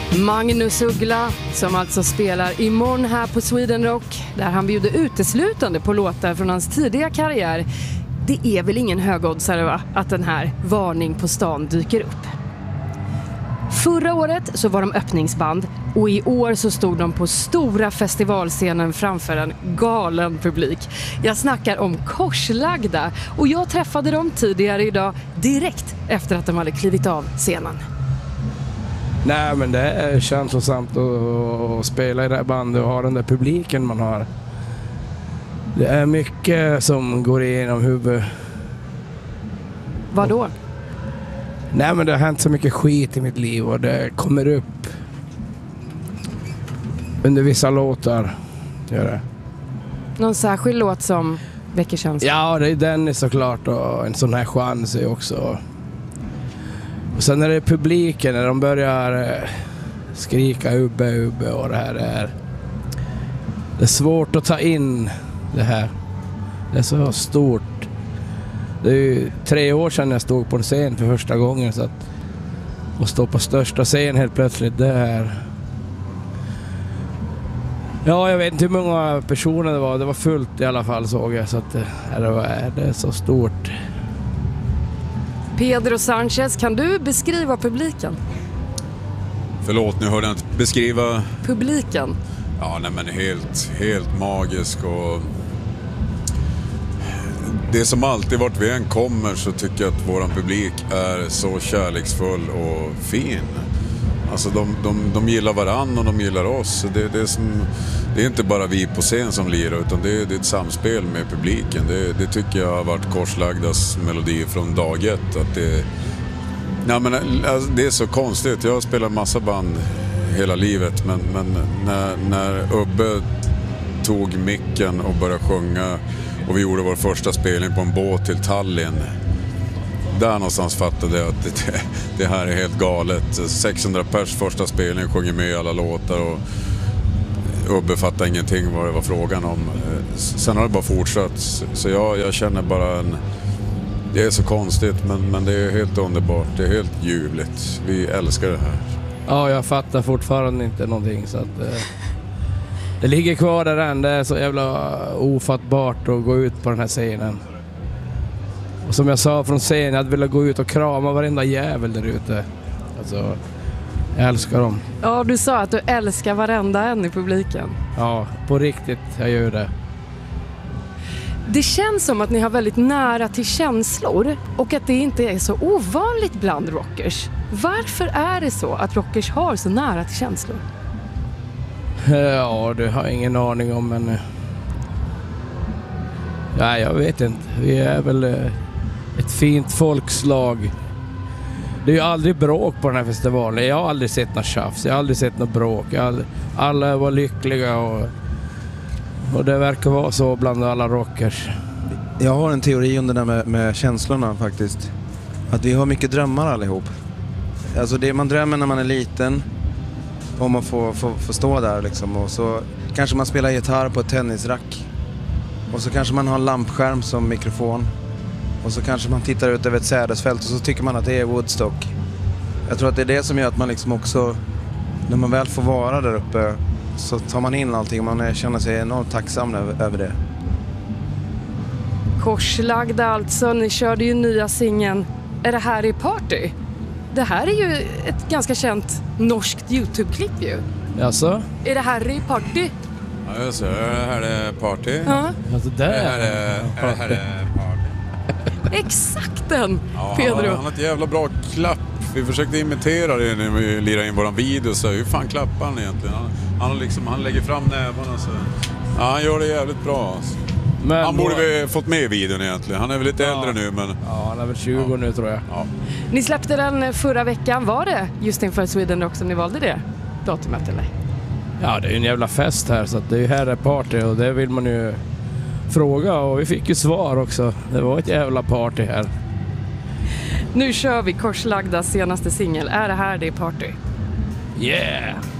Magnus Uggla, som alltså spelar imorgon här på Sweden Rock, där han bjuder uteslutande på låtar från hans tidiga karriär. Det är väl ingen högoddsare, va, att den här Varning på stan dyker upp. Förra året så var de öppningsband och i år så stod de på stora festivalscenen framför en galen publik. Jag snackar om Korslagda och jag träffade dem tidigare idag direkt efter att de hade klivit av scenen. Nej, men det är känslosamt att spela i det här bandet och ha den där publiken man har. Det är mycket som går igenom huvudet. Vad då? Nej, men det har hänt så mycket skit i mitt liv och det kommer upp under vissa låtar. Gör det. Någon särskild låt som väcker känslor? Ja, det är den såklart och En sån här chans är också. Och sen när det är publiken, när de börjar skrika ubbe och det här det är svårt att ta in det här. Det är så stort. Det är ju 3 år sedan jag stod på en scen för första gången, så att stå på största scen helt plötsligt, det är... Ja, jag vet inte hur många personer det var. Det var fullt i alla fall, såg jag, så att det är så stort. Pedro Sanchez, kan du beskriva publiken? Förlåt, nu hörde jag inte beskriva... Publiken? Ja, nej, men helt magisk och... Det som alltid vart vi än kommer så tycker jag att våran publik är så kärleksfull och fin. Alltså de gillar varann och de gillar oss. Det är inte bara vi på scen som lirar, utan det är ett samspel med publiken. Det tycker jag har varit Korslagdas melodi från dag ett. Att det är så konstigt. Jag har spelat massa band hela livet, men när Ubbe tog micken och började sjunga och vi gjorde vår första spelning på en båt till Tallinn, där någonstans fattade jag att det här är helt galet. 600 pers första spelning, sjunger med alla låtar och Ubbe fattade ingenting vad det var frågan om. Sen har det bara fortsatt. Så jag känner bara det är så konstigt, men det är helt underbart. Det är helt ljuvligt. Vi älskar det här. Ja, jag fattar fortfarande inte någonting, så att... Det ligger kvar där än. Det är så jävla ofattbart att gå ut på den här scenen. Och som jag sa från scenen, jag hade velat gå ut och krama varenda jävel där ute. Alltså, jag älskar dem. Ja, du sa att du älskar varenda en i publiken. Ja, på riktigt, jag gör det. Det känns som att ni har väldigt nära till känslor och att det inte är så ovanligt bland rockers. Varför är det så att rockers har så nära till känslor? Ja, det har jag ingen aning om, men... Ja, jag vet inte. Vi är väl ett fint folkslag. Det är ju aldrig bråk på den här festivalen. Jag har aldrig sett något tjafs. Jag har aldrig sett något bråk. Alla var lyckliga och det verkar vara så bland alla rockers. Jag har en teori om det där med känslorna faktiskt. Att vi har mycket drömmar allihop. Alltså det man drömmer när man är liten, om man får stå där liksom, och så kanske man spelar gitarr på ett tennisrack och så kanske man har en lampskärm som mikrofon och så kanske man tittar ut över ett sädesfält och så tycker man att det är Woodstock. Jag tror att det är det som gör att man liksom också, när man väl får vara där uppe, så tar man in allting och man känner sig enormt tacksam över det. Korslagda alltså, ni körde ju nya singeln Är det här i party? Det här är ju ett ganska känt norskt YouTube-klipp ju. Jaså? Är det här i party? Ja, jag ser. Det här är party. Ja. Alltså där. Det här är party. Exakt den, Ja, Pedro. han har ett jävla bra klapp. Vi försökte imitera det när vi lirade in våran video. Så hur fan klappar han egentligen? Han lägger fram nävarna så... Ja, han gör det jävligt bra. Alltså. Men han borde vi fått med i videon egentligen. Han är väl lite äldre nu, men... Ja, han är väl 20 nu tror jag. Ja. Ni släppte den förra veckan. Var det just inför Sweden Rock som ni valde det datumet, eller? Ja, det är ju en jävla fest här, så att det är här är party och det vill man ju fråga, och vi fick ju svar också. Det var ett jävla party här. Nu kör vi Korslagdas senaste singel. Är det här det party? Yeah!